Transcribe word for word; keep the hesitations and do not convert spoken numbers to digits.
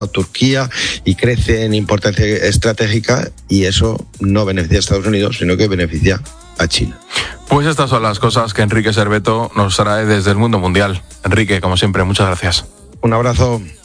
Turquía y crece en importancia estratégica, y eso no beneficia a Estados Unidos, sino que beneficia a China. Pues estas son las cosas que Enrique Serveto nos trae desde el mundo mundial. Enrique, como siempre, muchas gracias. Un abrazo.